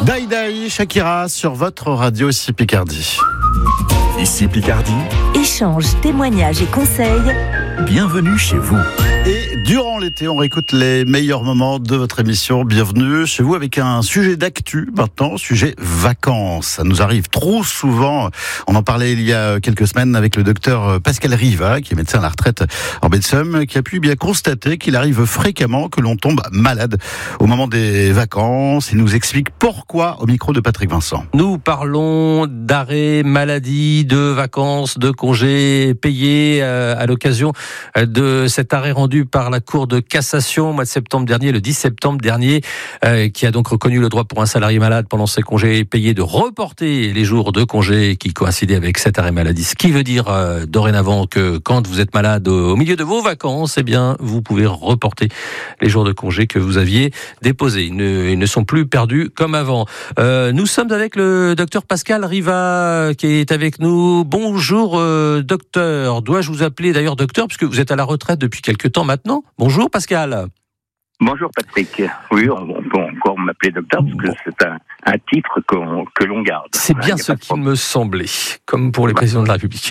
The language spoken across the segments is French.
Daïdaï, Shakira sur votre radio ici Picardie. Ici Picardie. Échanges, témoignages et conseils. Bienvenue chez vous. Et durant l'été, on réécoute les meilleurs moments de votre émission. Bienvenue chez vous avec un sujet d'actu maintenant, sujet vacances. Ça nous arrive trop souvent. On en parlait il y a quelques semaines avec le docteur Pascal Riva, qui est médecin à la retraite en Baie-de-Somme, qui a pu bien constater qu'il arrive fréquemment que l'on tombe malade au moment des vacances. Il nous explique pourquoi au micro de Patrick Vincent. Nous parlons d'arrêt maladie, de vacances, de congés payés à l'occasion de cet arrêt rendu par la Cour de cassation au mois de septembre dernier, le 10 septembre dernier, qui a donc reconnu le droit pour un salarié malade pendant ses congés payés de reporter les jours de congés qui coïncidaient avec cet arrêt maladie. Ce qui veut dire dorénavant que quand vous êtes malade au milieu de vos vacances, eh bien, vous pouvez reporter les jours de congés que vous aviez déposés. Ils ne sont plus perdus comme avant. Nous sommes avec le docteur Pascal Riva qui est avec nous. Bonjour docteur. Dois-je vous appeler d'ailleurs docteur puisque vous êtes à la retraite depuis quelque temps maintenant? Bonjour Pascal. Bonjour Patrick. Oui, on peut encore m'appeler docteur parce que c'est un titre que l'on garde. C'est bien ce qui me semblait, comme pour les présidents de la République.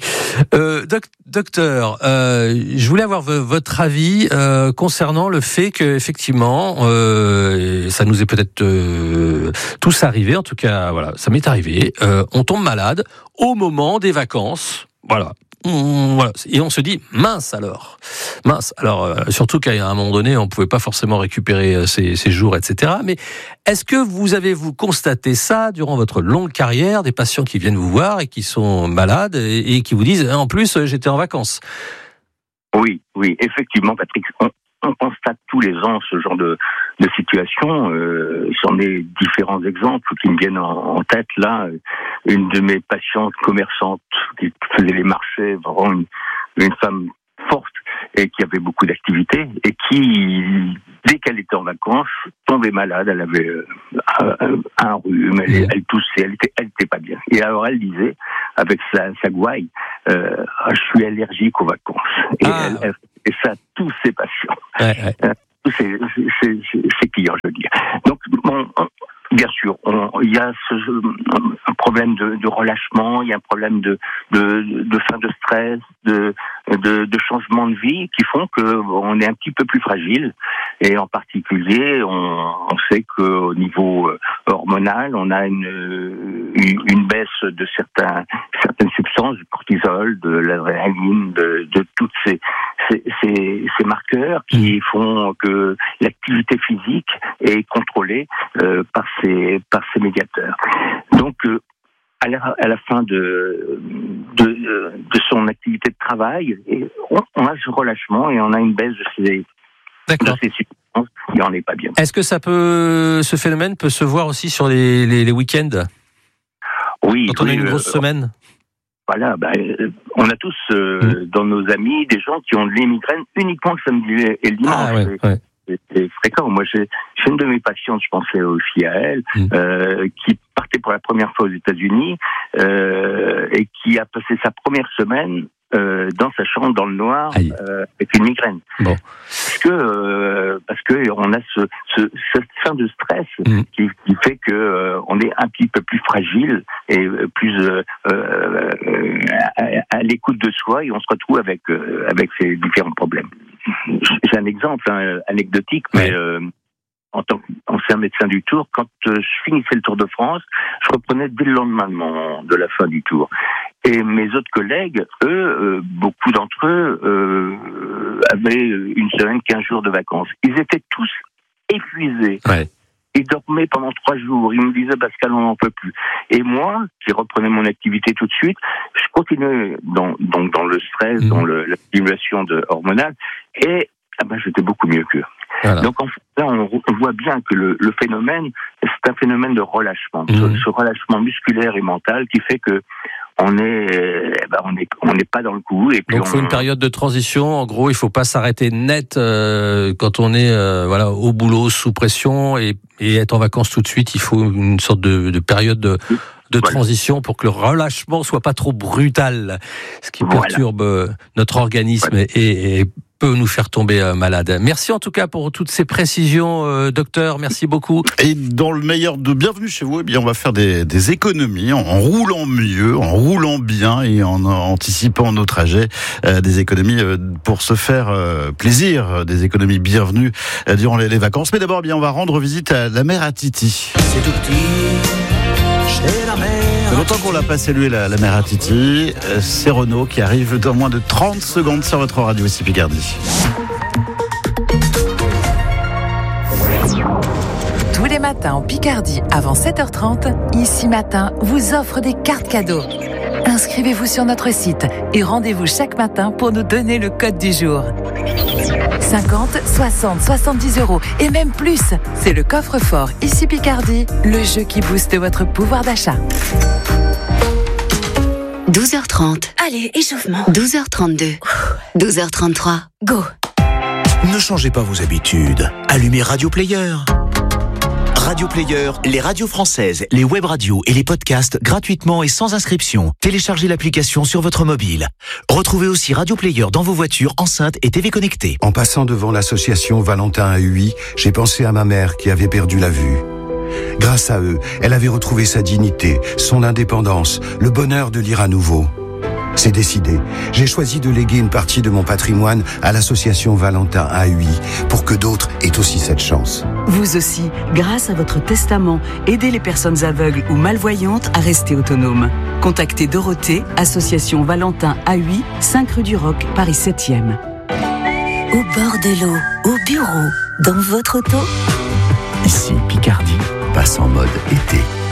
Docteur, je voulais avoir votre avis concernant le fait que effectivement, ça nous est peut-être tous arrivé. En tout cas, voilà, ça m'est arrivé. On tombe malade au moment des vacances. Voilà. Et on se dit mince alors, surtout qu'à un moment donné on pouvait pas forcément récupérer ces jours, etc. Mais est-ce que vous avez constaté ça durant votre longue carrière, des patients qui viennent vous voir et qui sont malades et qui vous disent en plus j'étais en vacances? Oui, effectivement Patrick, on constate tous les ans ce genre de situation. J'en ai différents exemples qui me viennent en tête là. Une de mes patientes commerçantes qui faisait les marchés, vraiment une femme forte et qui avait beaucoup d'activités et qui, dès qu'elle était en vacances, tombait malade. Elle avait un rhume, elle toussait, elle était pas bien. Et alors elle disait, avec sa gouaille, je suis allergique aux vacances. Et elle fait ça à tous ses patients. Tous ses clients, je veux dire. Donc, bien sûr, il y a un problème de relâchement, il y a un problème de fin de stress, de changement de vie qui font qu'on est un petit peu plus fragile. Et en particulier, on sait qu'au niveau hormonal, on a une baisse de certaines substances, du cortisol, de l'adrénaline, de toutes ces marqueurs qui font que l'activité physique est contrôlée par ces médiateurs. Donc, à la fin de son activité de travail, on a ce relâchement et on a une baisse de ces substances qui en est pas bien. Est-ce que ce phénomène peut se voir aussi sur les week-ends? Oui. Quand on a une grosse semaine? Voilà, on a tous dans nos amis des gens qui ont les migraines uniquement le samedi et le dimanche. C'est fréquent. Moi, j'ai une de mes patientes, je pensais aussi à elle, qui partait pour la première fois aux États-Unis et qui a passé sa première semaine dans sa chambre dans le noir avec une migraine. Bon. Parce que on a cette fin de stress qui fait que on est un petit peu plus fragile et plus à l'écoute de soi et on se retrouve avec ces différents problèmes. J'ai un exemple anecdotique, mais en tant qu'ancien médecin du Tour, quand je finissais le Tour de France, je reprenais dès le lendemain de la fin du Tour. Et mes autres collègues, eux, beaucoup d'entre eux avaient une semaine, 15 jours de vacances. Ils étaient tous épuisés. Ouais. Ils dormaient pendant 3 jours. Ils me disaient, Pascal, on n'en peut plus. Et moi, qui reprenais mon activité tout de suite, je continuais dans le stress, dans la stimulation hormonale, et j'étais beaucoup mieux qu'eux. Voilà. Donc en fait, là, on voit bien que le phénomène, c'est un phénomène de relâchement, ce relâchement musculaire et mental qui fait que on n'est pas dans le coup. Et puis donc il faut une période de transition. En gros, il faut pas s'arrêter net quand on est au boulot sous pression et être en vacances tout de suite. Il faut une sorte de période de transition pour que le relâchement soit pas trop brutal, ce qui perturbe notre organisme et peut nous faire tomber malade. Merci en tout cas pour toutes ces précisions, docteur. Merci beaucoup. Et dans le meilleur de Bienvenue chez vous, eh bien, on va faire des économies en roulant mieux, en roulant bien et en anticipant nos trajets. Des économies pour se faire plaisir, des économies bienvenues durant les vacances. Mais d'abord, eh bien, on va rendre visite à la mer à Titi. C'est tout petit, chez la mer. Ça fait longtemps qu'on l'a pas salué, la mer à Titi. C'est Renaud qui arrive dans moins de 30 secondes sur votre radio ici Picardie. Tous les matins en Picardie, avant 7h30, Ici Matin vous offre des cartes cadeaux. Inscrivez-vous sur notre site et rendez-vous chaque matin pour nous donner le code du jour. 50, 60, 70 € et même plus. C'est le coffre-fort Ici Picardie, le jeu qui booste votre pouvoir d'achat. 12h30. Allez, échauffement. 12h32. 12h33. Go. Ne changez pas vos habitudes. Allumez Radio Player. Radio Player, les radios françaises, les web radios et les podcasts gratuitement et sans inscription. Téléchargez l'application sur votre mobile. Retrouvez aussi Radio Player dans vos voitures, enceintes et TV connectées. En passant devant l'association Valentin à UI, j'ai pensé à ma mère qui avait perdu la vue. Grâce à eux, elle avait retrouvé sa dignité, son indépendance, le bonheur de lire à nouveau. C'est décidé. J'ai choisi de léguer une partie de mon patrimoine à l'association Valentin à UI pour que d'autres aient aussi cette chance. Vous aussi, grâce à votre testament, aidez les personnes aveugles ou malvoyantes à rester autonomes. Contactez Dorothée, association Valentin à UI, 5 rue du Roc, Paris 7e. Au bord de l'eau, au bureau, dans votre auto. Ici Picardie passe en mode été.